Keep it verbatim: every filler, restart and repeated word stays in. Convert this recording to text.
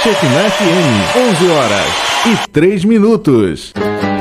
Checkmate F M, onze horas e três minutos.